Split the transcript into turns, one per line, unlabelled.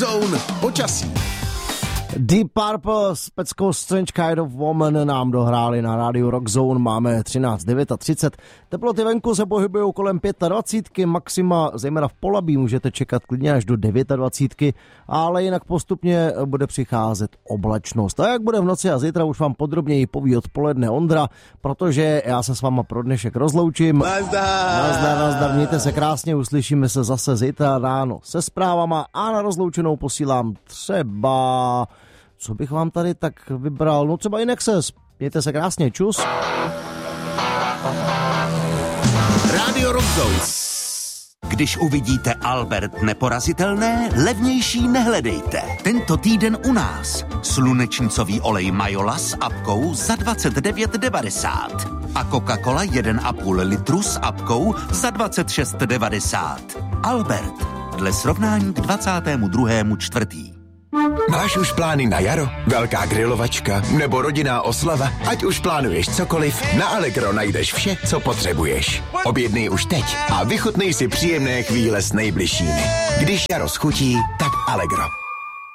Zone počasí.
Deep Purple s peckou Strange Kind of Woman nám dohráli na rádiu Rock Zone. Máme 13:39. Teploty venku se pohybují kolem 25, maxima zejména v Polabí můžete čekat klidně až do 29, ale jinak postupně bude přicházet oblačnost. A jak bude v noci a zítra, už vám podrobněji poví odpoledne Ondra, protože já se s váma pro dnešek rozloučím. Nazdar, mějte se krásně, uslyšíme se zase zítra ráno se zprávama a na rozloučenou posílám třeba... Co bych vám tady tak vybral? No třeba Inexes. Mějte se krásně, čus.
Radio Rock Zone.
Když uvidíte Albert neporazitelné, levnější nehledejte. Tento týden u nás. Slunečnicový olej Majola s apkou za 29,90. A Coca-Cola 1,5 litru s apkou za 26,90. Albert. Dle srovnání k 22.4.
Máš už plány na jaro? Velká grilovačka nebo rodinná oslava? Ať už plánuješ cokoliv, na Allegro najdeš vše, co potřebuješ. Objednej už teď a vychutnej si příjemné chvíle s nejbližšími. Když jaro schutí, tak Allegro.